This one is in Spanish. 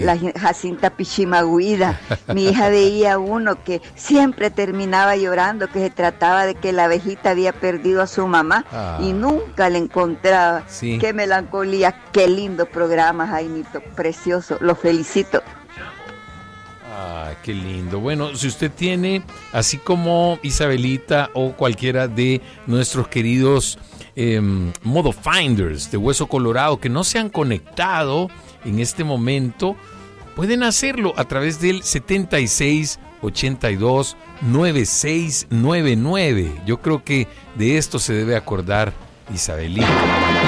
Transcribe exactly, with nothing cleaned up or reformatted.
la Jacinta Pichimaguida. Mi hija veía uno que siempre terminaba llorando, que se trataba de que la abejita había perdido a su mamá ah. y nunca la encontraba. Sí. Qué melancolía, qué lindo programa, Jaimito, precioso, lo felicito. Ah, qué lindo. Bueno, si usted tiene, así como Isabelita o cualquiera de nuestros queridos eh, Modo Finders de Hueso Colorado que no se han conectado en este momento, pueden hacerlo a través del setenta y seis ochenta y dos noventa y seis noventa y nueve. Yo creo que de esto se debe acordar Isabelita.